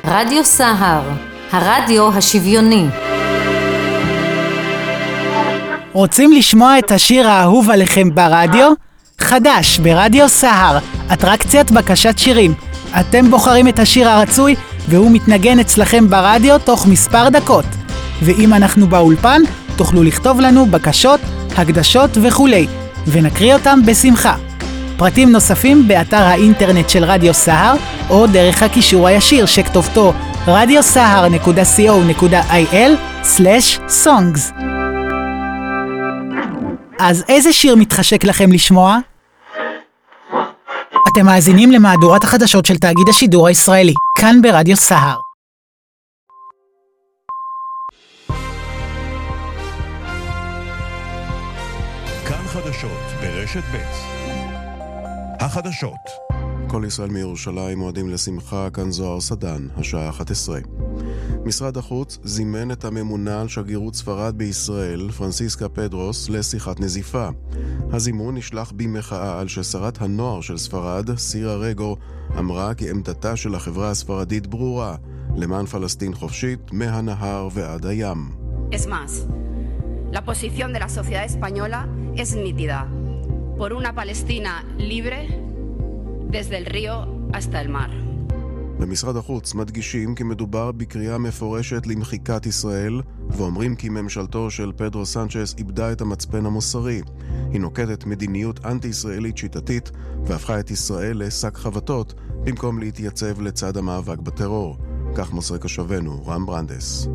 רדיו סהר, הרדיו השוויוני. רוצים לשמוע את השיר האהוב עליכם ברדיו? חדש ברדיו סהר, אטרקציית בקשת שירים. אתם בוחרים את השיר הרצוי והוא מתנגן אצלכם ברדיו תוך מספר דקות. ואם אנחנו באולפן, תוכלו לכתוב לנו בקשות, הקדשות וכולי, ונקריא אותם בשמחה. פרטים נוספים באתר האינטרנט של רדיו סהר, או דרך הקישור הישיר שכתובתו radiosahar.co.il/songs. אז איזה שיר מתחשק לכם לשמוע? אתם מאזינים למהדורת החדשות של תאגיד השידור הישראלי, כאן ברדיו סהר. כאן חדשות ברשת ב'. החדשות. כל ישראל מירושלים מועדים לשמחה, כאן זוהר סדן, השעה 11. משרד החוץ זימן את הממונה על שגרירות ספרד בישראל, פרנסיסקה פדרוס, לשיחת נזיפה. הזימון נשלח במחאה על ששרת הנוער של ספרד, סירה רגו, אמרה כי עמדתה של החברה הספרדית ברורה, למען פלסטין חופשית מהנהר ועד הים. Es más, la posición de la sociedad española es nítida. Por una Palestina libre desde el río hasta el mar. במשרד החוץ מדגישים כי מדובר בקריאה מפורשת למחיקת ישראל, ואומרים כי ממשלתו של פדרו סנצ'ס איבדה את המצפן המוסרי. היא נוקטת מדיניות אנטי-ישראלית שיטתית, והפכה את ישראל לשק חבטות, במקום להתייצב לצד המאבק בטרור. כך מוסר קשבנו, רם ברנדס.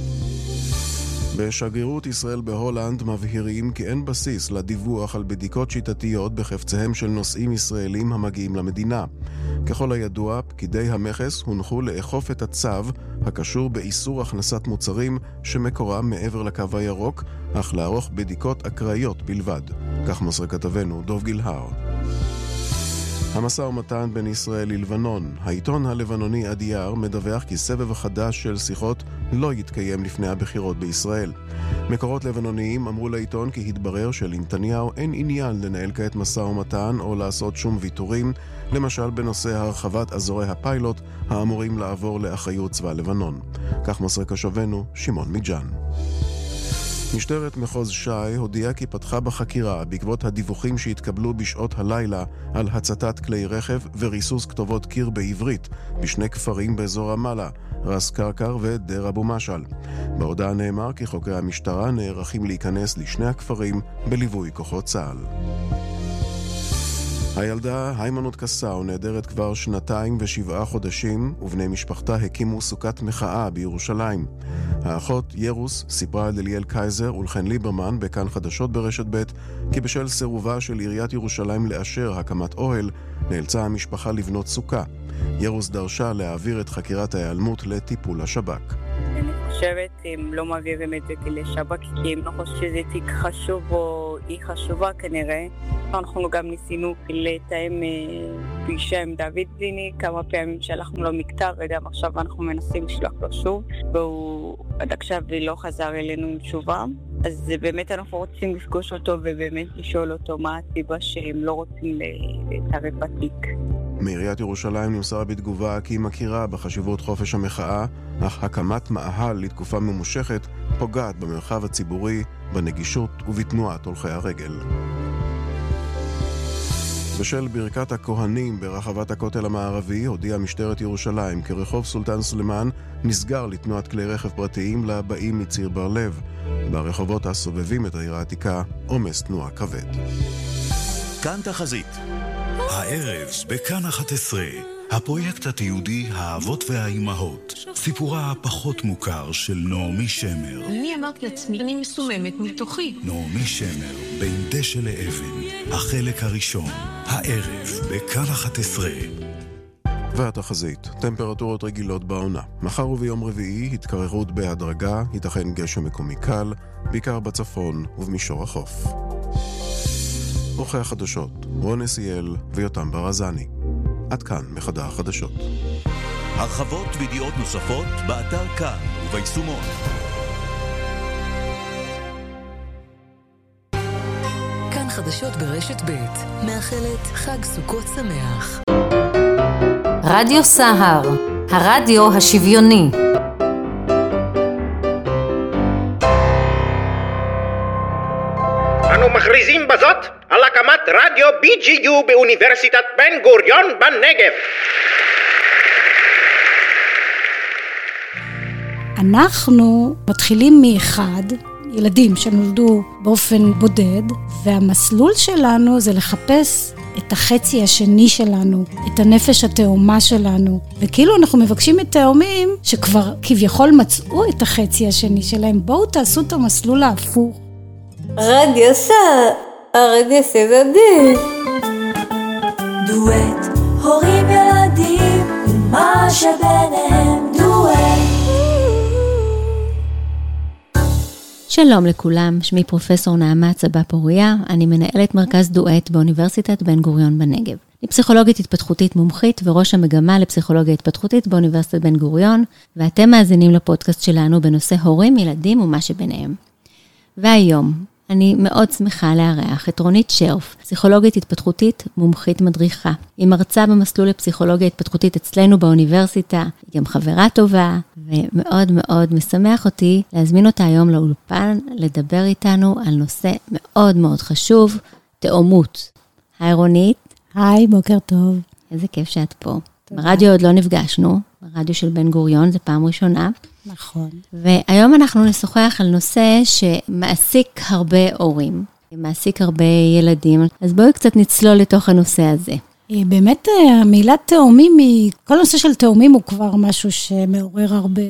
בשגרירות ישראל בהולנד מבהירים כי אין בסיס לדיווח על בדיקות שיטתיות בחפציהם של נוסעים ישראלים המגיעים למדינה. ככל הידוע, פקידי המכס הונחו לאכוף את הצו הקשור באיסור הכנסת מוצרים שמקורם מעבר לקו הירוק, אך לערוך בדיקות אקראיות בלבד. כך מוסר כתבנו דוב גילהר. המשא ומתן בין ישראל ללבנון. העיתון הלבנוני אדיאר מדווח כי סבב החדש של שיחות לא יתקיים לפני הבחירות בישראל. מקורות לבנוניים אמרו לעיתון כי התברר שלנתניהו אין עניין לנהל כעת משא ומתן או לעשות שום ויתורים, למשל בנושא הרחבת אזורי הפיילוט האמורים לעבור לאחריות צבא לבנון. כך מוסר קשבנו שמעון מיג'אן. משטרת מחוז ש"י הודיעה כי פתחה בחקירה בעקבות הדיווחים שהתקבלו בשעות הלילה על הצתת כלי רכב וריסוס כתובות קיר בעברית בשני כפרים באזור רמאללה, רס קרקר ודיר אבו משל. בהודעה נאמר כי חוקרי המשטרה נערכים להיכנס לשני הכפרים בליווי כוחות צה"ל. הילדה היימנוט קסאו נעדרת כבר 2.7 חודשים, ובני משפחתה הקימו סוכת מחאה בירושלים. האחות ירוס סיפרה לליאל קייזר ולחן ליברמן בכאן חדשות ברשת ב' כי בשל סירובה של עיריית ירושלים לאשר הקמת אוהל, נאלצה המשפחה לבנות סוכה. ירוס דרשה להעביר את חקירת ההיעלמות לטיפול השב"כ. אני חושבת הם לא מעבירים את זה לשב"כ כי הם לא חושבים שזה תיק חשוב או היא חשובה כנראה. אנחנו גם ניסינו לתאם פגישה עם דוד זיני, כמה פעמים שלחנו לו מכתב וגם עכשיו אנחנו מנסים לשלוח לו שוב, והוא עד עכשיו לא חזר אלינו עם תשובה. אז באמת אנחנו רוצים לפגוש אותו ובאמת לשאול אותו מה הסיבה שהם לא רוצים להתערב בתיק. מעיריית ירושלים נמסר בתגובה כי היא מכירה בחשיבות חופש המחאה, אך הקמת מאהל לתקופה ממושכת פוגעת במרחב הציבורי, בנגישות ובתנועת הולכי הרגל. בשל ברכת הכהנים ברחבת הכותל המערבי הודיעה משטרת ירושלים כי רחוב סולטן סולימאן נסגר לתנועת כלי רכב פרטיים לבאים מציר בר לב. ברחובות הסובבים את העיר העתיקה עומס תנועה כבד. כאן תחזית. הערב בכאן 11, הפרויקט התיעודי האבות והאימהות, סיפורה הפחות מוכר של נעמי שמר. אני אמרתי לעצמי, אני מסוממת מתוכי. נעמי שמר, בין דשא לאבן, החלק הראשון, הערב בכאן 11. והתחזית, טמפרטורות רגילות בעונה. מחר וביום רביעי התקררות בהדרגה, ייתכן גשם מקומי קל, בעיקר בצפון ובמישור החוף. עורכי החדשות, רון נסיאל ויותם ברזני. עד כאן מחדר החדשות. הרחבות וידיעות נוספות באתר כאן וביישומון. כאן חדשות ברשת ב' מאחלת חג סוכות שמח. רדיו סהר, הרדיו השוויוני. אנו מכריזים בזאת על הקמת רדיו BGU באוניברסיטת בן גוריון בנגב. אנחנו מתחילים מאחד, ילדים שנולדו באופן בודד, והמסלול שלנו זה לחפש את החצי השני שלנו, את הנפש התאומה שלנו. וכאילו אנחנו מבקשים את תאומים שכבר כביכול מצאו את החצי השני שלהם. בואו תעשו את המסלול ההפוך. רדיו סבבי. דואט, הורים ילדים, ומה שביניהם דואט. שלום לכולם, שמי פרופסור נעמה צבא פוריה, אני מנהלת מרכז דואט באוניברסיטת בן גוריון בנגב. אני פסיכולוגית התפתחותית מומחית וראש המגמה לפסיכולוגיה התפתחותית באוניברסיטת בן גוריון, ואתם מאזינים לפודקאסט שלנו בנושא הורים, ילדים ומה שביניהם. והיום אני מאוד שמחה לארח את רונית שרף, פסיכולוגית התפתחותית מומחית מדריכה. היא מרצה במסלול לפסיכולוגיה התפתחותית אצלנו באוניברסיטה, היא גם חברה טובה, ומאוד מאוד משמח אותי להזמין אותה היום לאולפן, לדבר איתנו על נושא מאוד מאוד חשוב, תאומות. היי רונית. היי, בוקר טוב. איזה כיף שאת פה. ברדיו עוד לא נפגשנו, ברדיו של בן גוריון, זה פעם ראשונה. נכון. והיום אנחנו נשוחח על נושא שמעסיק הרבה הורים, מעסיק הרבה ילדים, אז בואו קצת נצלול לתוך הנושא הזה. באמת המילה תאומים, כל הנושא של תאומים הוא כבר משהו שמעורר הרבה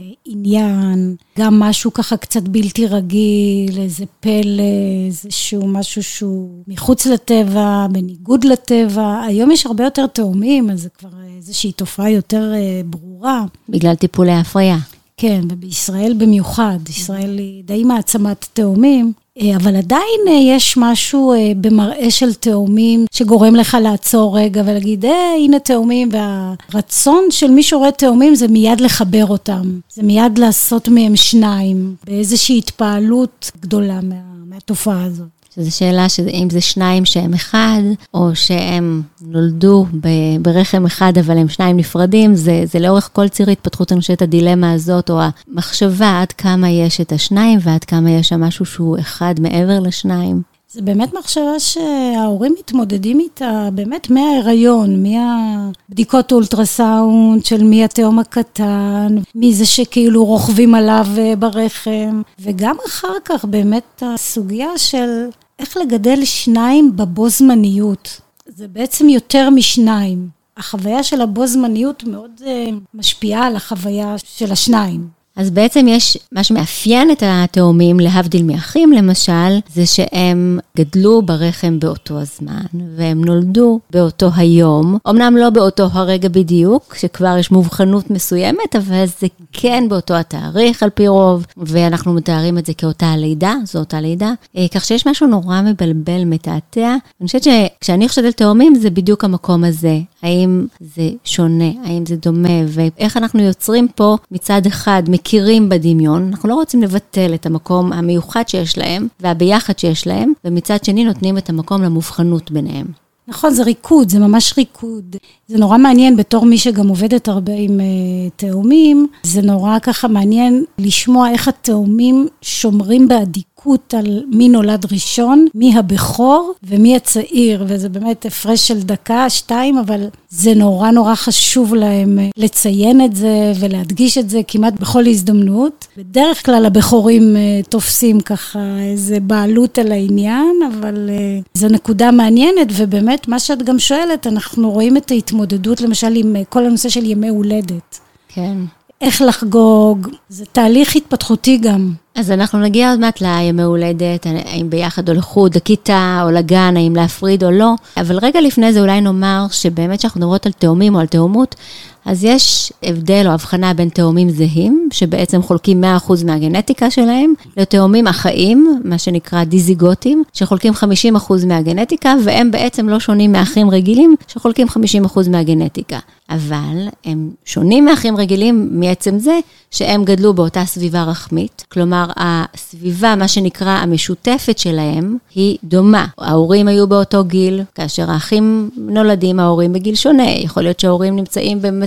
עניין, גם משהו ככה קצת בלתי רגיל, איזה פלא, איזשהו משהו שהוא מחוץ לטבע, בניגוד לטבע. היום יש הרבה יותר תאומים, אז זה כבר איזושהי תופעה יותר ברורה. בגלל טיפולי הפריה. כן, ובישראל במיוחד, ישראל היא די מעצמת תאומים, אבל עדיין יש משהו במראה של תאומים שגורם לך לעצור רגע ולהגיד, הנה תאומים, והרצון של מי שרואה תאומים זה מיד לחבר אותם, זה מיד לעשות מהם שניים, באיזושהי התפעלות גדולה מהתופעה הזאת. שזו שאלה אם זה שניים שהם אחד, או שהם נולדו ברחם אחד, אבל הם שניים נפרדים, זה לאורך כל ציר התפתחות אנושית את הדילמה הזאת, או המחשבה עד כמה יש את השניים, ועד כמה יש שם משהו שהוא אחד מעבר לשניים. זה באמת מחשבה שההורים מתמודדים איתה, באמת מההיריון, מהבדיקות אולטרסאונד של מי התאום הקטן, מי זה שכאילו רוכבים עליו ברחם, וגם אחר כך באמת הסוגיה של איך לגדל שניים בבו זמניות. זה בעצם יותר משניים. החוויה של הבו זמניות מאוד משפיעה על החוויה של השניים. אז בעצם יש מה שמאפיין את התאומים, להבדיל מאחים למשל, זה שהם גדלו ברחם באותו הזמן, והם נולדו באותו היום, אמנם לא באותו הרגע בדיוק, שכבר יש מובחנות מסוימת, אבל זה כן באותו התאריך על פי רוב, ואנחנו מתארים את זה כאותה הלידה, זו אותה לידה, כך שיש משהו נורא מבלבל, מתעתע. אני חושבת שכשאני חושבת על תאומים, זה בדיוק המקום הזה. האם זה שונה, האם זה דומה, ואיך אנחנו יוצרים פה מצד אחד, מכירים בדמיון, אנחנו לא רוצים לבטל את המקום המיוחד שיש להם, והביחד שיש להם, ומצד שני נותנים את המקום למובחנות ביניהם. נכון, זה ריקוד, זה ממש ריקוד. זה נורא מעניין בתור מי שגם עובדת הרבה עם תאומים, זה נורא ככה מעניין לשמוע איך התאומים שומרים בעדיקות על מי נולד ראשון, מי הבכור ומי הצעיר, וזה באמת הפרש של דקה, 2, אבל זה נורא נורא חשוב להם לציין את זה ולהדגיש את זה כמעט בכל הזדמנות. בדרך כלל הבכורים תופסים ככה איזה בעלות על העניין, אבל זו נקודה מעניינת, ובאמת מה שאת גם שואלת, אנחנו רואים את ההתמודדות למשל עם כל הנושא של ימי הולדת. כן. איך לחגוג, זה תהליך התפתחותי גם. אז אנחנו נגיע עוד מעט לימי הולדת, האם ביחד או לחוד, לכיתה או לגן, האם להפריד או לא, אבל רגע לפני זה אולי נאמר שבאמת שאנחנו מדברות על תאומים או על תאומות, אז יש הבדל או הבחנה בין תאומים זהים, שבעצם חולקים 100% מהגנטיקה שלהם, לתאומים אחאים, מה שנקרא דיזיגוטים, שחולקים 50% מהגנטיקה, והם בעצם לא שונים מאחים רגילים, שחולקים 50% מהגנטיקה. אבל הם שונים מאחים רגילים מעצם זה, שהם גדלו באותה סביבה רחמית, כלומר הסביבה, מה שנקרא המשותפת שלהם, היא דומה. ההורים היו באותו גיל, כאשר האחים נולדים, ההורים בגיל שונה, יכול להיות שההורים נמצאים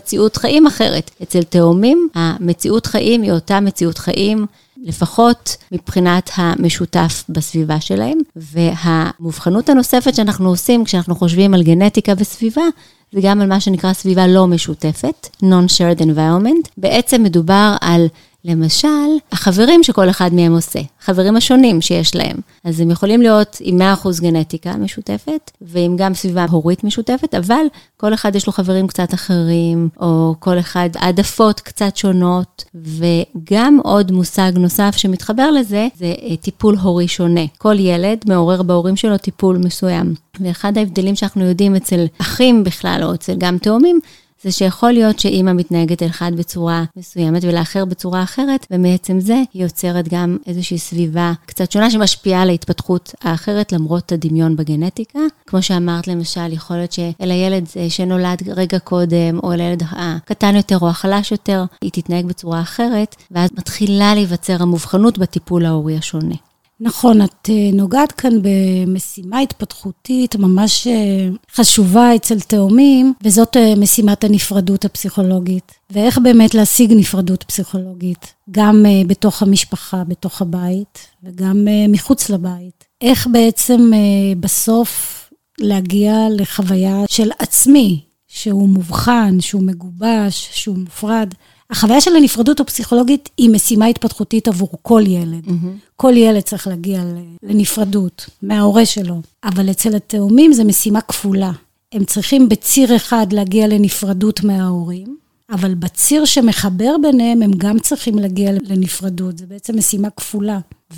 מציאות חיים אחרת. אצל תאומים, המציאות חיים היא אותה מציאות חיים, לפחות מבחינת המשותף בסביבה שלהם, והמובחנות הנוספת שאנחנו עושים כשאנחנו חושבים על גנטיקה וסביבה, זה גם על מה שנקרא סביבה לא משותפת, non-shared environment. בעצם מדובר על, למשל, החברים שכל אחד מהם עושה, החברים השונים שיש להם. אז הם יכולים להיות עם 100% גנטיקה משותפת, ועם גם סביבה הורית משותפת, אבל כל אחד יש לו חברים קצת אחרים, או כל אחד העדפות קצת שונות, וגם עוד מושג נוסף שמתחבר לזה, זה טיפול הורי שונה. כל ילד מעורר בהורים שלו טיפול מסוים. ואחד ההבדלים שאנחנו יודעים אצל אחים בכלל, או אצל גם תאומים, זה שיכול להיות שאמא מתנהגת אל אחד בצורה מסוימת ולאחר בצורה אחרת, ומעצם זה היא יוצרת גם איזושהי סביבה קצת שונה שמשפיעה על ההתפתחות האחרת למרות הדמיון בגנטיקה. כמו שאמרת למשל, יכול להיות שאל הילד שנולד רגע קודם, או אל הילד הקטן יותר או החלש יותר, היא תתנהג בצורה אחרת, ואז מתחילה להיווצר המובחנות בטיפול ההורי השונה. נכון, את נוגעת כאן במשימה התפתחותית ממש חשובה אצל תאומים, וזאת משימת הנפרדות הפסיכולוגית. ואיך באמת להשיג נפרדות פסיכולוגית, גם בתוך המשפחה, בתוך הבית, וגם מחוץ לבית. איך בעצם בסוף להגיע לחוויה של עצמי, שהוא מובחן, שהוא מגובש, שהוא מופרד. החוויה של הנפרדות הפסיכולוגית היא משימה התפתחותית עבור כל ילד. כל ילד צריך להגיע לנפרדות מההורה שלו. אבל אצל התאומים זה משימה כפולה. הם צריכים בציר אחד להגיע לנפרדות מההורים, אבל בציר שמחבר ביניהם הם גם צריכים להגיע לנפרדות. זה בעצם משימה כפולה.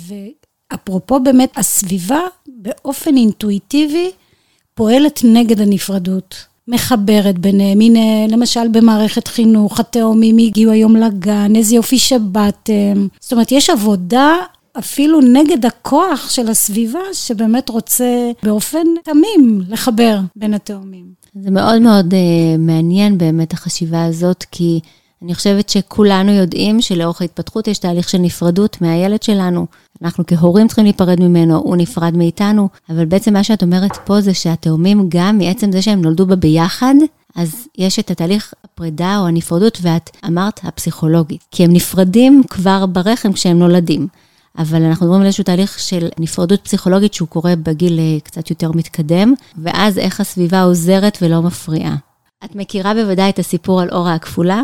ואפרופו באמת, הסביבה באופן אינטואיטיבי פועלת נגד הנפרדות. מחברת ביניהם, הנה למשל במערכת חינוך, התאומים הגיעו היום לגן, איזה יופי שבאתם. זאת אומרת, יש עבודה אפילו נגד הכוח של הסביבה, שבאמת רוצה באופן תמים לחבר בין התאומים. זה מאוד מאוד מעניין באמת החשיבה הזאת, כי אני חושבת שכולנו יודעים שלאורך ההתפתחות יש תהליך של נפרדות מהילד שלנו. אנחנו כהורים צריכים להיפרד ממנו, הוא נפרד מאיתנו, אבל בעצם מה שאת אומרת פה זה שהתאומים גם מעצם זה שהם נולדו בה ביחד, אז יש את התהליך הפרידה או הנפרדות, ואת אמרת הפסיכולוגית, כי הם נפרדים כבר ברחם כשהם נולדים. אבל אנחנו מדברים על איזשהו תהליך של נפרדות פסיכולוגית שהוא קורה בגיל קצת יותר מתקדם, ואז איך הסביבה עוזרת ולא מפריעה. את מכירה בוודאי את הסיפור על אורה הכפולה?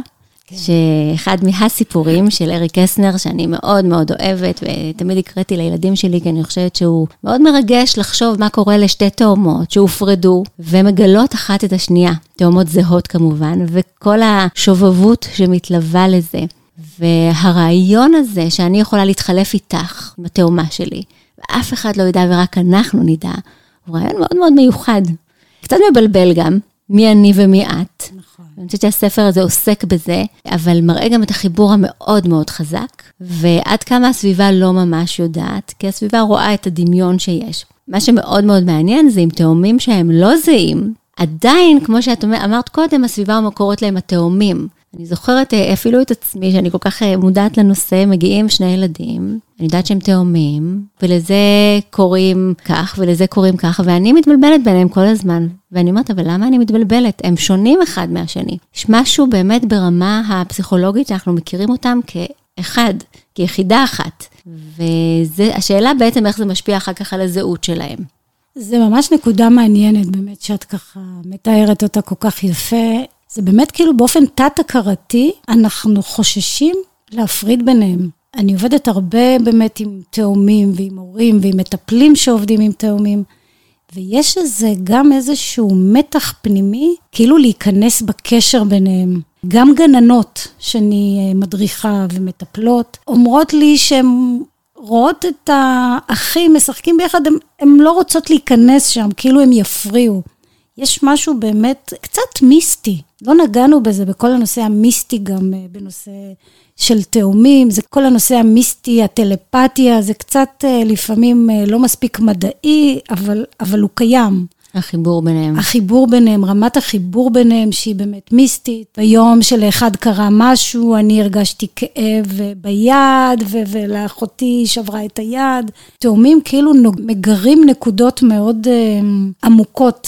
שאחד מהסיפורים של אריק קסנר, שאני מאוד מאוד אוהבת, ותמיד הקראתי לילדים שלי, כי אני חושבת שהוא מאוד מרגש לחשוב מה קורה לשתי תאומות שהופרדו, ומגלות אחת את השנייה, תאומות זהות כמובן, וכל השובבות שמתלווה לזה. והרעיון הזה שאני יכולה להתחלף איתך, עם התאומה שלי, ואף אחד לא ידע ורק אנחנו נדע, הוא רעיון מאוד מאוד מיוחד. קצת מבלבל גם, מי אני ומי את. נכון. אני חושבת שהספר הזה עוסק בזה, אבל מראה גם את החיבור המאוד מאוד חזק, ועד כמה הסביבה לא ממש יודעת, כי הסביבה רואה את הדמיון שיש. מה שמאוד מאוד מעניין זה עם תאומים שהם לא זהים, עדיין, כמו שאת אמרת קודם, הסביבה קוראת להם התאומים. אני זוכרת אפילו את עצמי, שאני כל כך מודעת לנושא, מגיעים שני ילדים, אני יודעת שהם תאומים, ולזה קוראים כך, ולזה קוראים כך, ואני מתבלבלת ביניהם כל הזמן. ואני אומרת, אבל למה אני מתבלבלת? הם שונים אחד מהשני. יש משהו באמת ברמה הפסיכולוגית, שאנחנו מכירים אותם כאחד, כיחידה אחת. והשאלה בעצם איך זה משפיע אחר כך על הזהות שלהם. זה ממש נקודה מעניינת, באמת, שאת ככה מתארת אותה כל כך יפה. זה באמת כאילו באופן תת-הכרתי, אנחנו חוששים להפריד ביניהם. אני עובדת הרבה באמת עם תאומים ועם הורים ועם מטפלים שעובדים עם תאומים, ויש גם איזשהו מתח פנימי, כאילו להיכנס בקשר ביניהם. גם גננות שאני מדריכה ומטפלות, אומרות לי שהן רואות את האחים משחקים ביחד, הן לא רוצות להיכנס שם, כאילו הם יפריעו. יש משהו באמת קצת מיסטי, לא נגענו בזה בכל הנושא המיסטי גם בנושא של תאומים, זה כל הנושא המיסטי, הטלפתיה, זה קצת לפעמים לא מספיק מדעי, אבל הוא קיים. החיבור ביניהם. החיבור ביניהם, רמת החיבור ביניהם שהיא באמת מיסטית. ביום שלאחד קרה משהו, אני הרגשתי כאב ביד, ולאחותי שברה את היד. תאומים כאילו מגרים נקודות מאוד עמוקות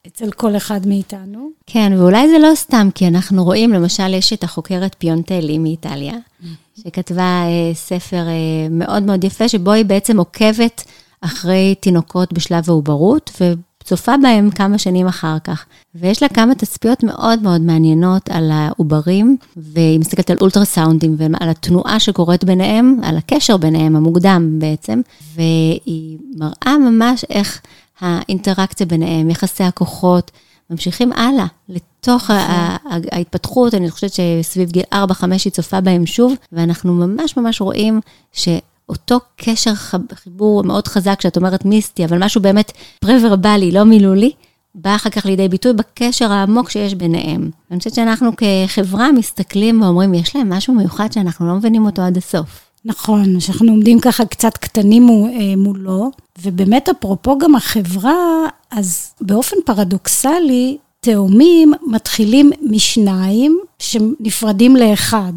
אצל כל אחד מאיתנו. כן, ואולי זה לא סתם, כי אנחנו רואים, למשל, יש את החוקרת פיונטלי מאיטליה, שכתבה ספר מאוד מאוד יפה, שבו היא בעצם עוקבת אחרי תינוקות בשלב העוברות, וצופה בהם כמה שנים אחר כך. ויש לה כמה תצפיות מאוד מאוד מעניינות על העוברים, והיא מסתכלת על אולטרסאונדים ועל התנועה שקורית ביניהם, על הקשר ביניהם, המוקדם בעצם, והיא מראה ממש איך האינטראקציה ביניהם, יחסי הכוחות, ממשיכים הלאה, לתוך ההתפתחות, אני חושבת שסביב גיל 4-5 היא צופה בהם שוב, ואנחנו ממש ממש רואים שאותו קשר חיבור מאוד חזק, שאת אומרת מיסטי, אבל משהו באמת פרוורבלי, לא מילולי, בא אחר כך לידי ביטוי בקשר העמוק שיש ביניהם. אני חושבת שאנחנו כחברה מסתכלים ואומרים, יש להם משהו מיוחד שאנחנו לא מבינים אותו עד הסוף. נכון, שאנחנו עומדים ככה קצת קטנים מולו, ובאמת אפרופו גם החברה, אז באופן פרדוקסלי, תאומים מתחילים משניים שנפרדים לאחד.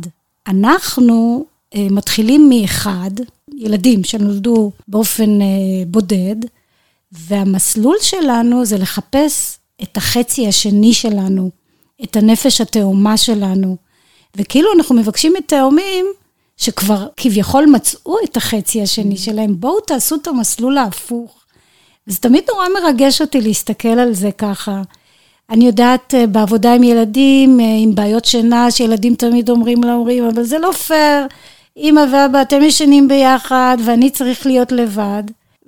אנחנו מתחילים מאחד, ילדים שנולדו באופן בודד, והמסלול שלנו זה לחפש את החצי השני שלנו, את הנפש התאומה שלנו, וכאילו אנחנו מבקשים את תאומים, שכבר כביכול מצאו את החצי השני שלהם, בואו תעשו את המסלול ההפוך. וזה תמיד נורא מרגש אותי להסתכל על זה ככה. אני יודעת בעבודה עם ילדים, עם בעיות שינה, שילדים תמיד אומרים להורים, אבל זה לא פייר, אמא ואבא, אתם ישנים ביחד, ואני צריך להיות לבד.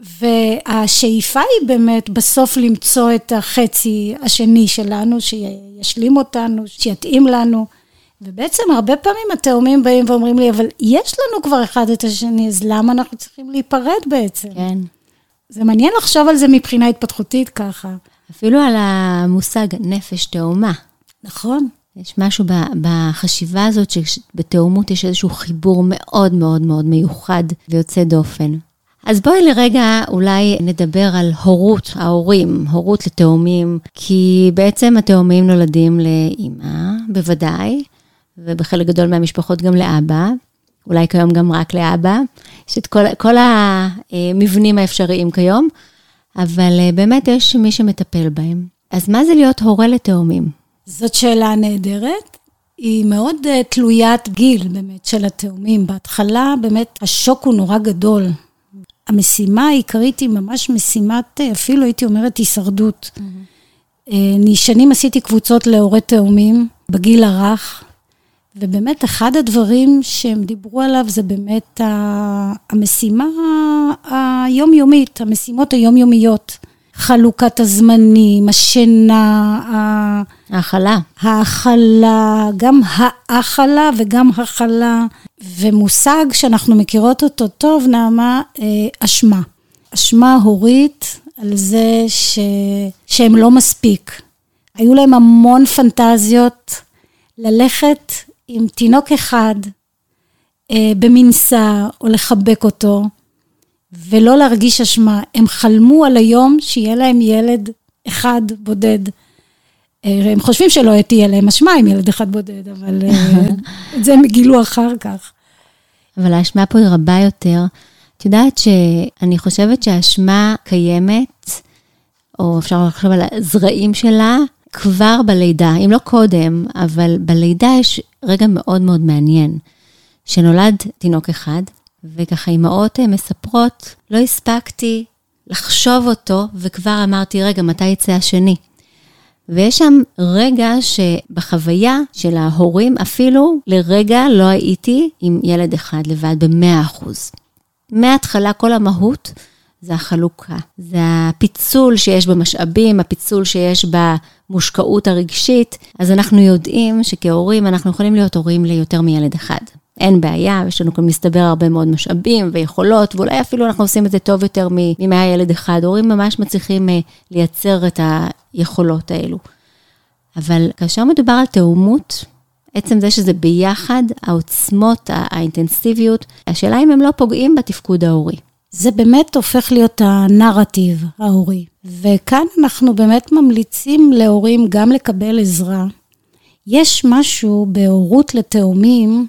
והשאיפה היא באמת בסוף למצוא את החצי השני שלנו, שישלים אותנו, שיתאים לנו. ובעצם הרבה פעמים התאומים באים ואומרים לי, אבל יש לנו כבר אחד את השני, אז למה אנחנו צריכים להיפרד בעצם? כן. זה מעניין לחשוב על זה מבחינה התפתחותית ככה. אפילו על המושג נפש תאומה. נכון. יש משהו בחשיבה הזאת, שבתאומות יש איזשהו חיבור מאוד מאוד מאוד מיוחד ויוצא דופן. אז בואי לרגע אולי נדבר על הורות, ההורים, הורות לתאומים, כי בעצם התאומים נולדים לאמא, בוודאי, ובחלק גדול מהמשפחות גם לאבא, אולי כיום גם רק לאבא, יש את כל המבנים האפשריים כיום, אבל באמת יש מי שמטפל בהם. אז מה זה להיות הורה לתאומים? זאת שאלה נהדרת, היא מאוד תלוית גיל באמת של התאומים. בהתחלה באמת השוק הוא נורא גדול. המשימה העיקרית היא ממש משימת, אפילו הייתי אומרת, הישרדות. שנים עשיתי קבוצות להורי תאומים בגיל הרך, ובאמת אחד הדברים שהם דיברו עליו זה באמת המשימה היומיומית, המשימות היומיומיות. חלוקת הזמנים, השינה, האכלה, גם האכלה וגם הכלה, ומושג שאנחנו מכירות אותו טוב, נעמה, אשמה. אשמה הורית על זה שהם לא מספיק. היו להם המון פנטזיות ללכת עם תינוק אחד במנסה או לחבק אותו, ולא להרגיש אשמה. הם חלמו על היום שיהיה להם ילד אחד בודד. הם חושבים שלא תהיה להם אשמה עם ילד אחד בודד, אבל את זה הם גילו אחר כך. אבל האשמה פה היא רבה יותר. את יודעת שאני חושבת שהאשמה קיימת, או אפשר לחשוב על הזרעים שלה, כבר בלידה, אם לא קודם, אבל בלידה יש רגע מאוד מאוד מעניין, שנולד תינוק אחד, וככה אמהות מספרות, לא הספקתי לחשוב אותו, וכבר אמרתי, רגע, מתי יצא השני? ויש שם רגע שבחוויה של ההורים, אפילו לרגע לא הייתי עם ילד אחד לבד ב100%. מההתחלה כל המהות זה החלוקה, זה הפיצול שיש במשאבים, הפיצול שיש במושקעות הרגשית, אז אנחנו יודעים שכהורים אנחנו יכולים להיות הורים ליותר מילד אחד. אין בעיה, יש לנו כאן מסתבר הרבה מאוד משאבים ויכולות, ואולי אפילו אנחנו עושים את זה טוב יותר מ100 אחד. הורים ממש מצליחים לייצר את היכולות האלו. אבל כאשר מדובר על תאומות, עצם זה שזה ביחד, העוצמות, האינטנסיביות, השאלה אם הם לא פוגעים בתפקוד ההורי. זה באמת הופך להיות הנרטיב ההורי. וכאן אנחנו באמת ממליצים להורים גם לקבל עזרה. יש משהו בהורות לתאומים,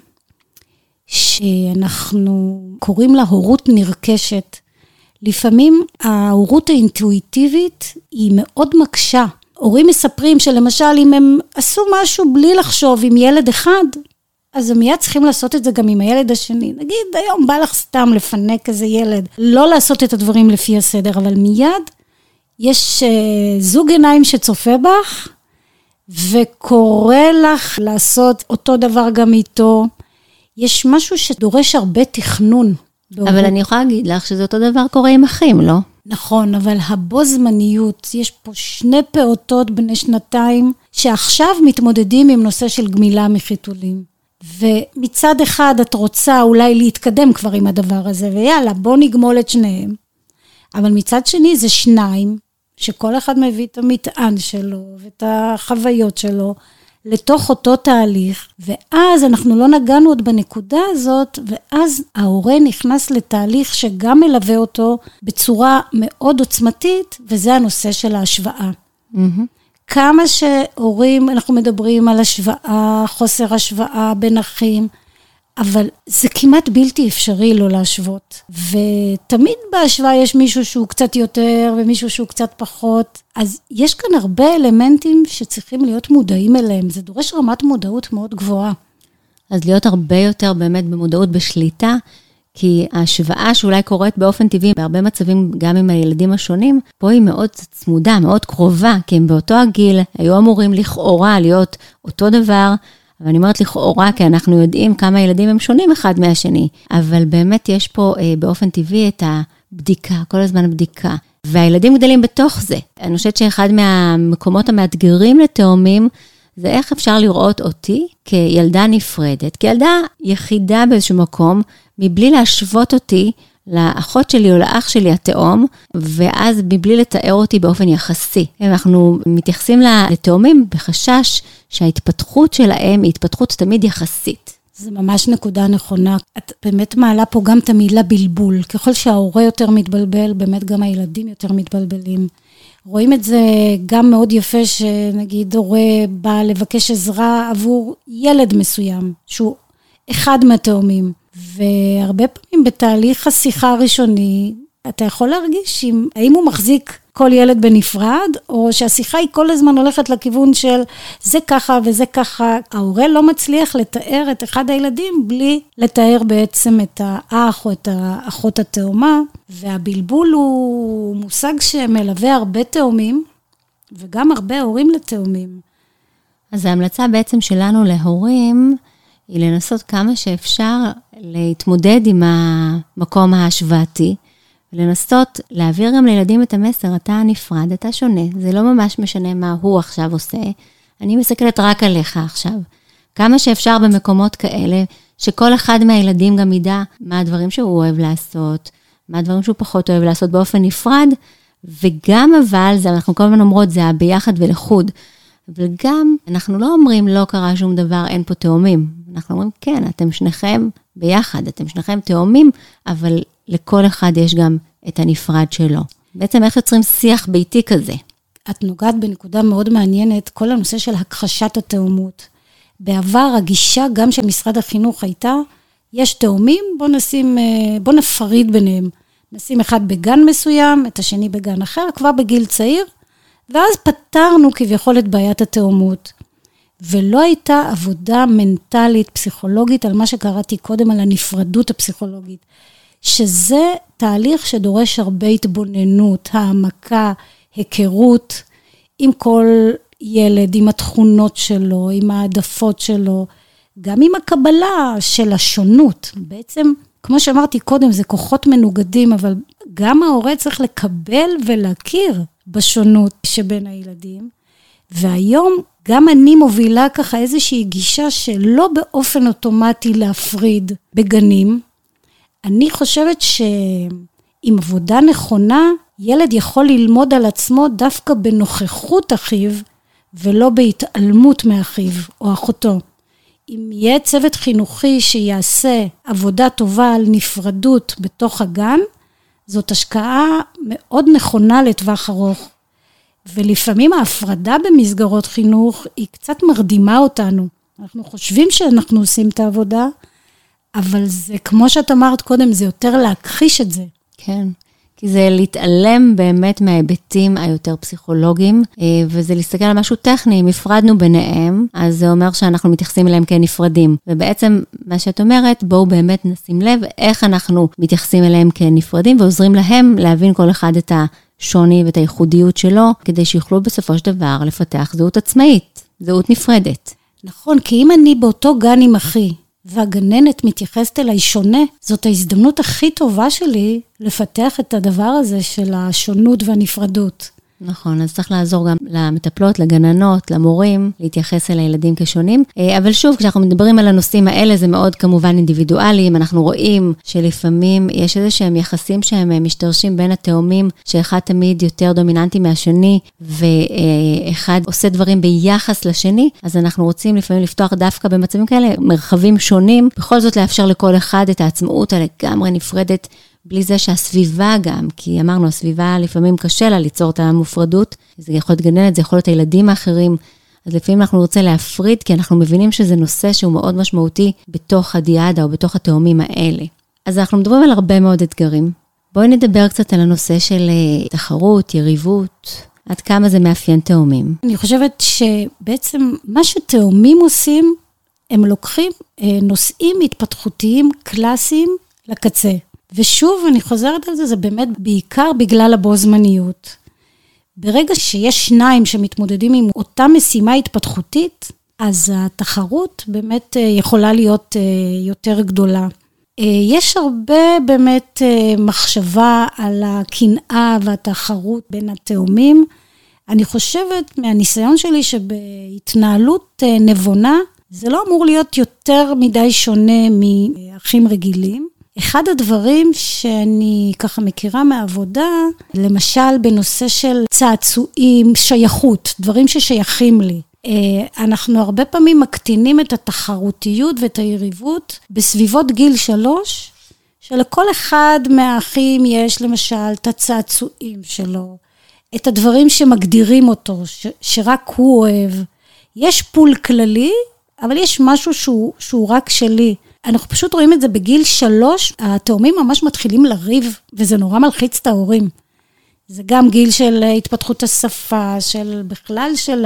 שאנחנו קוראים לה הורות נרכשת. לפעמים ההורות האינטואיטיבית היא מאוד מקשה. הורים מספרים שלמשל אם הם עשו משהו בלי לחשוב עם ילד אחד, אז הם מיד צריכים לעשות את זה גם עם הילד השני. נגיד, היום בא לך סתם לפנק איזה ילד, לא לעשות את הדברים לפי הסדר, אבל מיד יש זוג עיניים שצופה בך, וקורא לך לעשות אותו דבר גם איתו. יש משהו שדורש הרבה תכנון. אבל אני יכולה להגיד לך שזה אותו דבר קורה עם אחים, לא? נכון, אבל הבו זמניות, יש פה 2 פעוטות בני 2 שעכשיו מתמודדים עם נושא של גמילה מחיתולים. ומצד אחד את רוצה אולי להתקדם כבר עם הדבר הזה, ויאללה, בוא נגמול את שניהם. אבל מצד שני זה 2, שכל אחד מביא את המטען שלו, ואת החוויות שלו, לתוך אותו תהליך, ואז אנחנו לא נגענו עוד בנקודה הזאת, ואז ההורה נכנס לתהליך שגם מלווה אותו בצורה מאוד עוצמתית, וזה הנושא של ההשוואה. כמה שהורים, אנחנו מדברים על השוואה, חוסר השוואה בין אחים, אבל זה כמעט בלתי אפשרי לא להשוות. ותמיד בהשוואה יש מישהו שהוא קצת יותר, ומישהו שהוא קצת פחות. אז יש כאן הרבה אלמנטים שצריכים להיות מודעים אליהם. זה דורש רמת מודעות מאוד גבוהה. אז להיות הרבה יותר באמת במודעות בשליטה, כי ההשוואה שאולי קורית באופן טבעי, בהרבה מצבים גם עם הילדים השונים, פה היא מאוד צמודה, מאוד קרובה, כי הם באותו הגיל היו אמורים לכאורה להיות אותו דבר, אבל אני אומרת לכאורה, כי אנחנו יודעים כמה ילדים הם שונים אחד מהשני, אבל באמת יש פה באופן טבעי את הבדיקה, כל הזמן בדיקה, והילדים גדלים בתוך זה. אני חושבת שאחד מהמקומות המאתגרים לתאומים, זה איך אפשר לראות אותי כילדה נפרדת, כילדה יחידה באיזשהו מקום, מבלי להשוות אותי לאחות שלי או לאח שלי התאום, ואז מבלי לתאר אותי באופן יחסי. אנחנו מתייחסים לתאומים בחשש שההתפתחות שלהם היא התפתחות תמיד יחסית. זה ממש נקודה נכונה. את באמת מעלה פה גם את המילה בלבול. ככל שההורה יותר מתבלבל, באמת גם הילדים יותר מתבלבלים. רואים את זה גם מאוד יפה שנגיד הורה בא לבקש עזרה עבור ילד מסוים, שהוא אחד מהתאומים. והרבה פעמים בתהליך השיחה הראשוני, אתה יכול להרגיש האם הוא מחזיק כל ילד בנפרד, או שהשיחה היא כל הזמן הולכת לכיוון של זה ככה וזה ככה. ההורה לא מצליח לתאר את אחד הילדים בלי לתאר בעצם את האח או את האחות התאומה, והבלבול הוא מושג שמלווה הרבה תאומים, וגם הרבה הורים לתאומים. אז ההמלצה בעצם שלנו להורים, היא לנסות כמה שאפשר להתמודד עם המקום ההשוואתי, ולנסות להעביר גם לילדים את המסר, אתה נפרד, אתה שונה, זה לא ממש משנה מה הוא עכשיו עושה, אני מסתכלת רק עליך עכשיו. כמה שאפשר במקומות כאלה, שכל אחד מהילדים גם ידע מה הדברים שהוא אוהב לעשות, מה הדברים שהוא פחות אוהב לעשות באופן נפרד, וגם אבל, זה אנחנו כל הזמן אומרות, זה הביחד ולחוד, אבל גם אנחנו לא אומרים לא קרה שום דבר, אין פה תאומים. אנחנו אומרים כן, אתם שניכם ביחד, אתם שניכם תאומים, אבל לכל אחד יש גם את הנפרד שלו. בעצם איך יוצרים שיח ביתי כזה? את נוגעת בנקודה מאוד מעניינת, כל הנושא של הכחשת התאומות. בעבר הגישה גם של משרד החינוך הייתה, יש תאומים, בוא נפריד ביניהם. נשים אחד בגן מסוים, את השני בגן אחר, כבר בגיל צעיר, ואז פתרנו כביכול את בעיית התאומות. ולא הייתה עבודה מנטלית, פסיכולוגית, על מה שקראתי קודם, על הנפרדות הפסיכולוגית. שזה תהליך שדורש הרבה התבוננות, העמקה, היכרות, עם כל ילד, עם התכונות שלו, עם העדפות שלו, גם עם הקבלה של השונות. בעצם, כמו שאמרתי קודם, זה כוחות מנוגדים, אבל גם ההורה צריך לקבל ולהכיר בשונות שבין הילדים. והיום גם אני מובילה ככה איזושהי גישה שלא באופן אוטומטי להפריד בגנים. אני חושבת שעם עבודה נכונה, ילד יכול ללמוד על עצמו דווקא בנוכחות אחיו, ולא בהתעלמות מאחיו או אחותו. אם יהיה צוות חינוכי שיעשה עבודה טובה על נפרדות בתוך הגן, זאת השקעה מאוד נכונה לטווח ארוך. ולפעמים ההפרדה במסגרות חינוך היא קצת מרדימה אותנו. אנחנו חושבים שאנחנו עושים את העבודה, אבל זה, כמו שאת אמרת קודם, זה יותר להכחיש את זה. כן, כי זה להתעלם באמת מההיבטים היותר פסיכולוגיים, וזה להסתכל על משהו טכני, אם הפרדנו ביניהם, אז זה אומר שאנחנו מתייחסים אליהם כנפרדים. ובעצם מה שאת אומרת, בואו באמת נשים לב איך אנחנו מתייחסים אליהם כנפרדים, ועוזרים להם להבין כל אחד את השוני ואת הייחודיות שלו, כדי שיוכלו בסופו של דבר לפתח זהות עצמאית, זהות נפרדת. נכון, כי אם אני באותו גן עם אחי, והגננת מתייחסת אליי שונה, זאת ההזדמנות הכי טובה שלי לפתח את הדבר הזה של השונות והנפרדות. נכון, אז צריך לעזור גם למטפלות, לגננות, למורים, להתייחס אל הילדים כשונים. אבל שוב, כשאנחנו מדברים על הנושאים האלה, זה מאוד כמובן אינדיבידואליים. אנחנו רואים שלפעמים יש איזה שהם יחסים שהם משתרשים בין התאומים, שאחד תמיד יותר דומיננטי מהשני, ואחד עושה דברים ביחס לשני, אז אנחנו רוצים לפעמים לפתוח דווקא במצבים כאלה, מרחבים שונים, בכל זאת לאפשר לכל אחד את העצמאות לגמרי נפרדת, בלי זה שהסביבה גם, כי אמרנו, הסביבה לפעמים קשה לה ליצור את המופרדות, זה יכול להיות גננת, זה יכול להיות הילדים האחרים, אז לפעמים אנחנו רוצים להפריד, כי אנחנו מבינים שזה נושא שהוא מאוד משמעותי בתוך הדיאדה או בתוך התאומים האלה. אז אנחנו מדברים על הרבה מאוד אתגרים. בואי נדבר קצת על הנושא של תחרות, יריבות, עד כמה זה מאפיין תאומים. אני חושבת שבעצם מה שתאומים עושים, הם לוקחים נושאים התפתחותיים קלאסיים לקצה. ושוב, אני חוזרת על זה, זה באמת בעיקר בגלל הבו זמניות. ברגע שיש שניים שמתמודדים עם אותה משימה התפתחותית, אז התחרות באמת יכולה להיות יותר גדולה. יש הרבה באמת מחשבה על הקנאה והתחרות בין התאומים. אני חושבת מהניסיון שלי שבהתנהלות נבונה, זה לא אמור להיות יותר מדי שונה מאחים רגילים. אחד הדברים שאני ככה מכירה מהעבודה, למשל בנושא של צעצועים, שייכות, דברים ששייכים לי. אנחנו הרבה פעמים מקטינים את התחרותיות ואת היריבות בסביבות גיל 3, שלכל אחד מהאחים יש למשל את הצעצועים שלו, את הדברים שמגדירים אותו, שרק הוא אוהב. יש פול כללי, אבל יש משהו שהוא רק שלי. אנחנו פשוט רואים את זה בגיל 3, התאומים ממש מתחילים לריב, וזה נורא מלחיץ את ההורים. זה גם גיל של התפתחות השפה, של בכלל של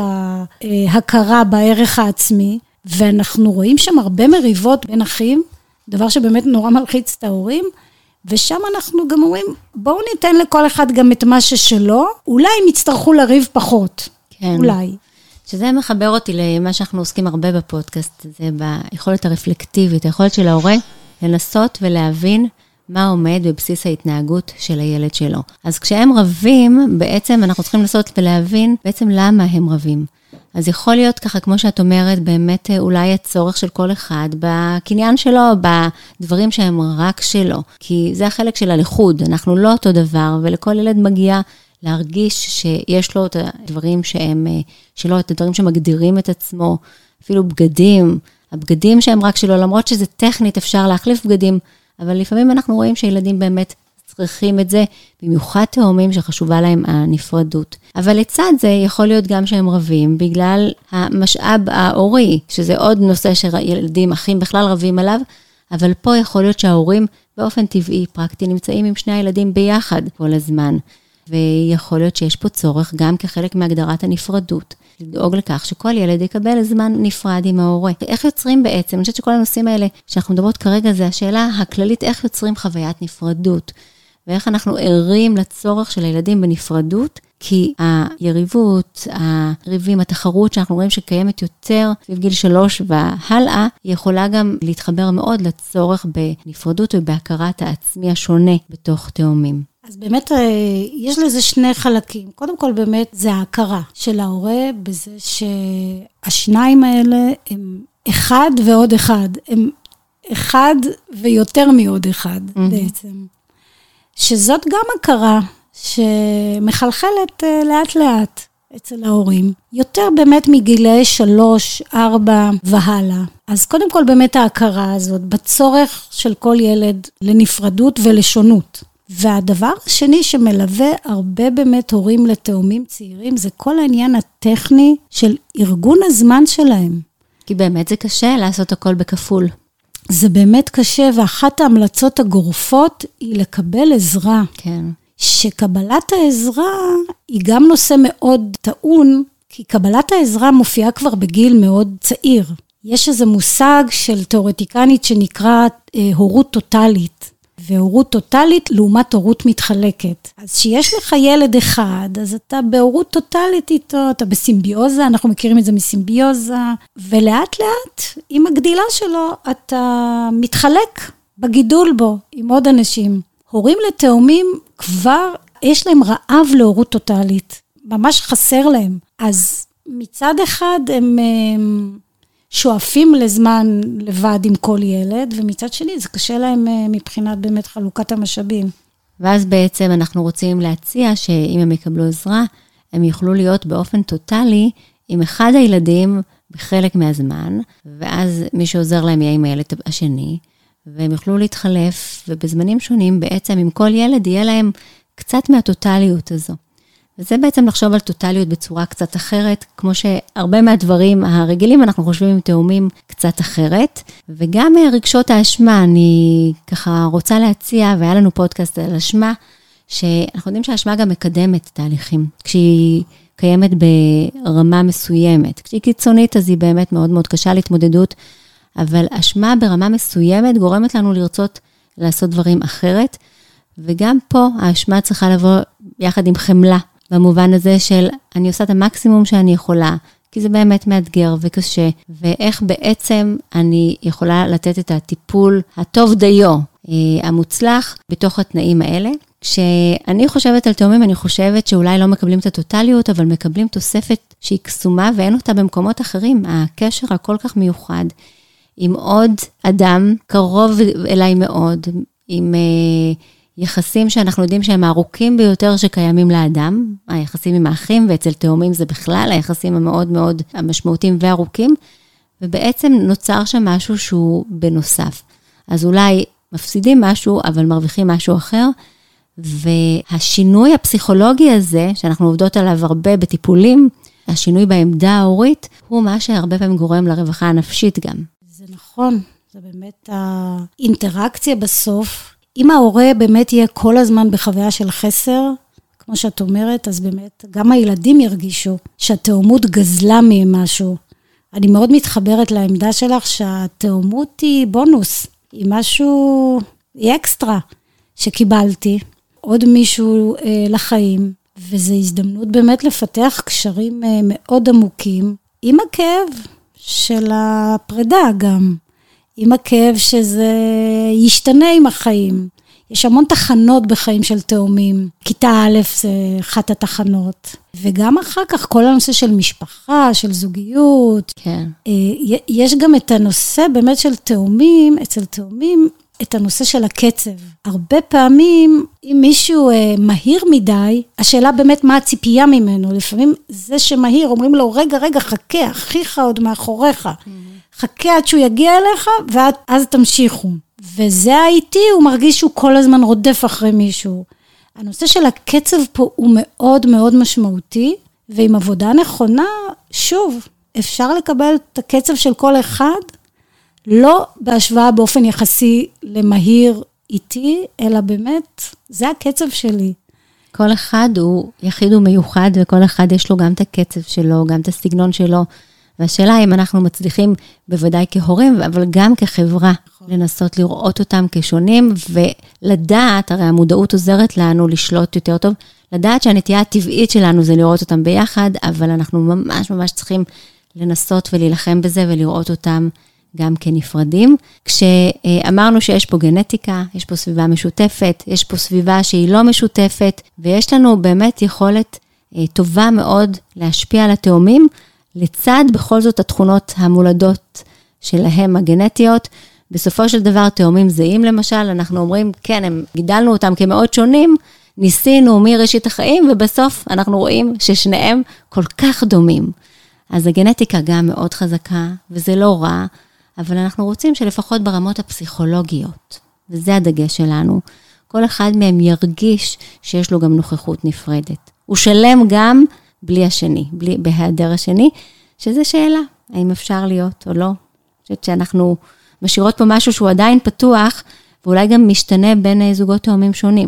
ההכרה בערך העצמי, ואנחנו רואים שם הרבה מריבות בין אחים, דבר שבאמת נורא מלחיץ את ההורים, ושם אנחנו גם אומרים, בואו ניתן לכל אחד גם את מה ששלו, אולי הם יצטרכו לריב פחות, כן. אולי. שזה מחבר אותי למה שאנחנו עוסקים הרבה בפודקאסט, זה ביכולת הרפלקטיבית, היכולת של ההורה לנסות ולהבין מה עומד בבסיס ההתנהגות של הילד שלו. אז כשהם רבים, בעצם אנחנו צריכים לנסות ולהבין בעצם למה הם רבים. אז יכול להיות ככה, כמו שאת אומרת, באמת אולי הצורך של כל אחד בקניין שלו, בדברים שהם רק שלו. כי זה החלק של הלכוד, אנחנו לא אותו דבר, ולכל ילד מגיע להרגיש שיש לו את הדברים שלו, את הדברים שמגדירים את עצמו, אפילו בגדים, הבגדים שהם רק שלו, למרות שזה טכנית אפשר להחליף בגדים, אבל לפעמים אנחנו רואים שילדים באמת צריכים את זה, במיוחד תאומים שחשובה להם הנפרדות. אבל לצד זה יכול להיות גם שהם רבים, בגלל המשאב ההורי, שזה עוד נושא שילדים, אחים בכלל רבים עליו, אבל פה יכול להיות שההורים באופן טבעי, פרקטי, נמצאים עם שני הילדים ביחד כל הזמן. ויכול להיות שיש פה צורך גם כחלק מהגדרת הנפרדות, לדאוג לכך שכל ילד יקבל זמן נפרד עם ההורה. איך יוצרים בעצם? אני חושבת שכל הנושאים האלה שאנחנו מדברות כרגע, זה השאלה הכללית, איך יוצרים חוויית נפרדות, ואיך אנחנו ערים לצורך של הילדים בנפרדות, כי היריבות, הריבים, התחרות שאנחנו רואים שקיימת יותר סביב גיל 3 והלאה, היא יכולה גם להתחבר מאוד לצורך בנפרדות ובהכרת העצמי השונה בתוך תאומים. אז באמת יש לזה שני חלקים. קודם כל באמת זה ההכרה של ההורה בזה שהשניים האלה הם אחד ועוד אחד. הם אחד ויותר מעוד אחד בעצם. שזאת גם הכרה שמחלחלת לאט לאט אצל ההורים. יותר באמת מגילי 3, 4 והלאה. אז קודם כל באמת ההכרה הזאת בצורך של כל ילד לנפרדות ולשונות. והדבר השני שמלווה הרבה באמת הורים לתאומים צעירים, זה כל העניין הטכני של ארגון הזמן שלהם. כי באמת זה קשה לעשות הכל בכפול. זה באמת קשה, ואחת ההמלצות הגורפות היא לקבל עזרה. כן. שקבלת העזרה היא גם נושא מאוד טעון, כי קבלת העזרה מופיעה כבר בגיל מאוד צעיר. יש איזה מושג של תיאורטיקנית שנקרא הורות טוטלית, והורות טוטלית לעומת הורות מתחלקת. אז שיש לך ילד אחד, אז אתה בהורות טוטלית איתו, אתה בסימביוזה, אנחנו מכירים את זה מסימביוזה, ולאט לאט עם הגדילה שלו אתה מתחלק בגידול בו עם עוד אנשים. הורים לתאומים כבר יש להם רעב להורות טוטלית, ממש חסר להם. אז מצד אחד הם שואפים לזמן לבד עם כל ילד, ומצד שני זה קשה להם מבחינת באמת חלוקת המשאבים. ואז בעצם אנחנו רוצים להציע שאם הם יקבלו עזרה, הם יוכלו להיות באופן טוטלי עם אחד הילדים בחלק מהזמן, ואז מי שעוזר להם יהיה עם הילד השני, והם יוכלו להתחלף, ובזמנים שונים בעצם עם כל ילד יהיה להם קצת מהטוטליות הזו. וזה בעצם לחשוב על טוטליות בצורה קצת אחרת, כמו שהרבה מהדברים הרגילים אנחנו חושבים עם תאומים קצת אחרת, וגם רגשות האשמה, אני ככה רוצה להציע, והיה לנו פודקאסט על אשמה, שאנחנו יודעים שהאשמה גם מקדמת תהליכים, כשהיא קיימת ברמה מסוימת, כשהיא קיצונית אז היא באמת מאוד מאוד קשה להתמודדות, אבל אשמה ברמה מסוימת גורמת לנו לרצות לעשות דברים אחרת, וגם פה האשמה צריכה לבוא יחד עם חמלה, במובן הזה של אני עושה את המקסימום שאני יכולה, כי זה באמת מאתגר וקשה, ואיך בעצם אני יכולה לתת את הטיפול הטוב דיו, המוצלח, בתוך התנאים האלה. כשאני חושבת על תאומים, אני חושבת שאולי לא מקבלים את הטוטליות, אבל מקבלים תוספת שהיא קסומה, ואין אותה במקומות אחרים. הקשר הכל כך מיוחד, עם עוד אדם קרוב אליי מאוד, עם יחסים שאנחנו יודעים שהם הארוכים ביותר שקיימים לאדם, היחסים עם האחים, ואצל תאומים זה בכלל, היחסים המאוד מאוד המשמעותיים וארוכים, ובעצם נוצר שם משהו שהוא בנוסף. אז אולי מפסידים משהו, אבל מרוויחים משהו אחר, והשינוי הפסיכולוגי הזה, שאנחנו עובדות עליו הרבה בטיפולים, השינוי בעמדה ההורית, הוא מה שהרבה פעמים גורם לרווחה הנפשית גם. זה נכון, זה באמת האינטראקציה בסוף, אם ההורה באמת יהיה כל הזמן בחוויה של חסר, כמו שאת אומרת, אז באמת גם הילדים ירגישו שהתאומות גזלה מהם משהו. אני מאוד מתחברת לעמדה שלך שהתאומות היא בונוס, היא משהו, היא אקסטרה שקיבלתי, עוד מישהו לחיים, וזו הזדמנות באמת לפתח קשרים מאוד עמוקים, עם הכאב של הפרידה גם. עם הכאב שזה ישתנה עם החיים. יש המון תחנות בחיים של תאומים. כיתה א' זה אחת התחנות. וגם אחר כך כל הנושא של משפחה, של זוגיות. כן. יש גם את הנושא באמת של תאומים, אצל תאומים, את הנושא של הקצב. הרבה פעמים, אם מישהו מהיר מדי, השאלה באמת מה הציפייה ממנו. לפעמים זה שמהיר, אומרים לו, רגע, חכה, אחיך עוד מאחוריך. חכה עד שהוא יגיע אליך, ואז תמשיכו. וזה האיטי, הוא מרגיש שהוא כל הזמן רודף אחרי מישהו. הנושא של הקצב פה הוא מאוד מאוד משמעותי, ועם עבודה נכונה, שוב, אפשר לקבל את הקצב של כל אחד, לא בהשוואה באופן יחסי למהיר איטי, אלא באמת, זה הקצב שלי. כל אחד הוא יחיד ומיוחד, וכל אחד יש לו גם את הקצב שלו, גם את הסגנון שלו, והשאלה אם אנחנו מצליחים בוודאי כהורים, אבל גם כחברה, לנסות לראות אותם כשונים, ולדעת, הרי המודעות עוזרת לנו לשלוט יותר טוב, לדעת שהנטייה הטבעית שלנו זה לראות אותם ביחד, אבל אנחנו ממש ממש צריכים לנסות ולהילחם בזה, ולראות אותם גם כנפרדים. כשאמרנו שיש פה גנטיקה, יש פה סביבה משותפת, יש פה סביבה שהיא לא משותפת, ויש לנו באמת יכולת טובה מאוד להשפיע על התאומים, לצד בכל זאת התכונות המולדות שלהם הגנטיות. בסופו של דבר תאומים זהים למשל, אנחנו אומרים כן, הם גידלנו אותם כמאוד שונים, ניסינו מראשית החיים, ובסוף אנחנו רואים ששניהם כל כך דומים. אז הגנטיקה גם מאוד חזקה, וזה לא רע, אבל אנחנו רוצים שלפחות ברמות הפסיכולוגיות, וזה הדגש שלנו, כל אחד מהם ירגיש שיש לו גם נוכחות נפרדת. הוא שלם גם בלי השני, בהיעדר השני, שזה שאלה, האם אפשר להיות או לא. אני חושבת שאנחנו משאירות פה משהו שהוא עדיין פתוח, ואולי גם משתנה בין זוגות תאומים שונים.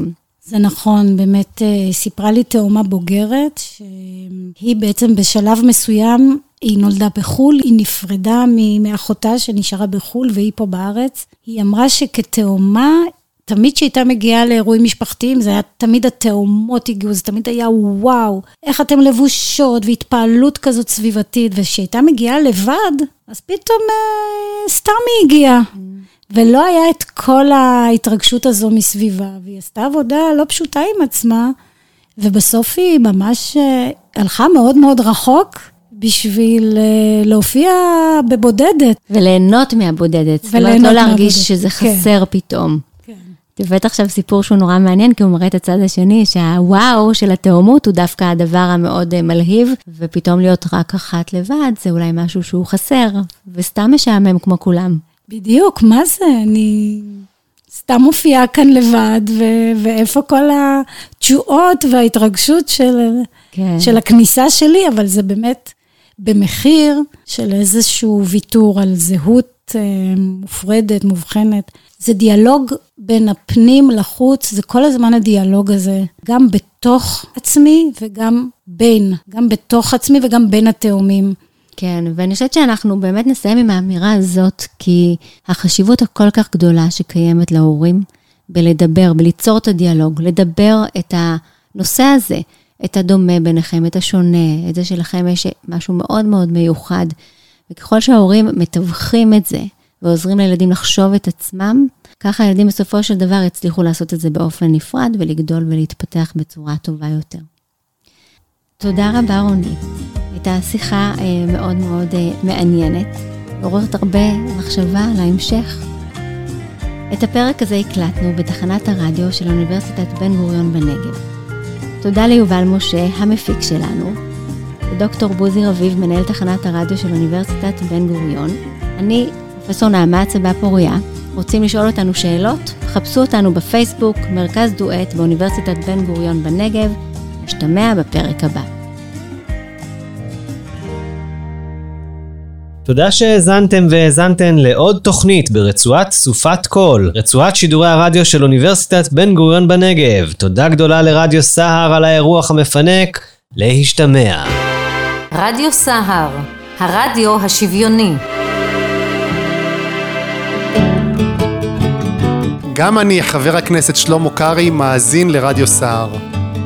זה נכון, באמת סיפרה לי תאומה בוגרת, שהיא בעצם בשלב מסוים, היא נולדה בחול, היא נפרדה מאחותה שנשארה בחול והיא פה בארץ. היא אמרה שכתאומה, תמיד שהייתה מגיעה לאירועים משפחתיים, זה היה תמיד התאומות הגיעו, זה תמיד היה וואו, איך אתם לבושות והתפעלות כזאת סביבתית, ושהייתה מגיעה לבד, אז פתאום סתם היא הגיעה. ולא היה את כל ההתרגשות הזו מסביבה, והיא עשתה עבודה לא פשוטה עם עצמה, ובסוף היא ממש הלכה מאוד מאוד רחוק, בשביל להופיע בבודדת. וליהנות מהבודדת. זאת אומרת, לא להרגיש שזה חסר פתאום. תבאת עכשיו סיפור שהוא נורא מעניין, כי הוא מראה את הצד השני, שהוואו של התאומות הוא דווקא הדבר המאוד מלהיב, ופתאום להיות רק אחת לבד, זה אולי משהו שהוא חסר, וסתם משעמם כמו כולם. בדיוק, מה זה? אני סתם מופיעה כאן לבד, ואיפה כל התשואות וההתרגשות של הכניסה שלי, אבל זה באמת במחיר של איזשהו ויתור על זהות מופרדת, מובחנת. זה דיאלוג בין הפנים לחוץ, זה כל הזמן הדיאלוג הזה, גם בתוך עצמי וגם גם בתוך עצמי וגם בין התאומים. כן, ואני חושבת שאנחנו באמת נסיים עם האמירה הזאת, כי החשיבות הכל כך גדולה שקיימת להורים, בלדבר, בליצור את הדיאלוג, לדבר את הנושא הזה, את הדומה ביניכם, את השונה, את זה שלכם יש משהו מאוד מאוד מיוחד, וככל שההורים מתווכים את זה, ועוזרים לילדים לחשוב את עצמם, ככה הילדים בסופו של דבר יצליחו לעשות את זה באופן נפרד, ולגדול ולהתפתח בצורה טובה יותר. תודה רבה רוני. הייתה שיחה מאוד מאוד מעניינת, עוררת הרבה מחשבה להמשך. את הפרק הזה הקלטנו בתחנת הרדיו של אוניברסיטת בן גוריון בנגב. תודה ליובל משה, המפיק שלנו, ודוקטור בוזי רביב, מנהל תחנת הרדיו של אוניברסיטת בן גוריון. אני, פרופסור נעמה צבא פוריה, רוצים לשאול אותנו שאלות? חפשו אותנו בפייסבוק, מרכז דואט באוניברסיטת בן גוריון בנגב. נשתמע בפרק הבא. תודה שהאזנתם והאזנתן לעוד תוכנית ברצועת סופת קול, רצועת שידורי הרדיו של אוניברסיטת בן גוריון בנגב. תודה גדולה לרדיו סהר על האירוח המפנק. להשתמע. רדיו סהר, הרדיו השוויוני. גם אני, חבר הכנסת שלמה קרעי, מאזין לרדיו סהר.